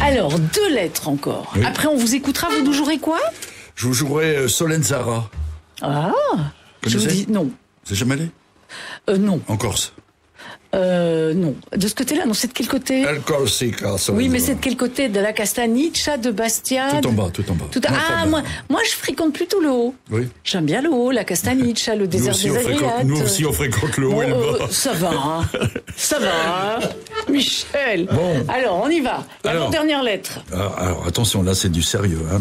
Alors, 2 lettres encore. Oui. Après, on vous écoutera, vous nous jouerez quoi? Je vous jouerai Solenzara. Ah, je vous Connaissez dis non. C'est jamais allé Non. En Corse. Non. De ce côté-là, non, c'est de quel côté? El Corsica, Solenzara. Oui, mais c'est de quel côté? De la Castagniccia, de Bastia? Tout en bas, tout en bas. Ah, moi, je fréquente plutôt le haut. Oui. J'aime bien le haut, la Castagniccia, le désert des Agriates. Nous aussi, on fréquente le haut et le bas. Ça va, hein. Ça va, hein. Michel. Bon. Alors, on y va. Alors. Dernière lettre. Alors, attention, là, c'est du sérieux. Hein.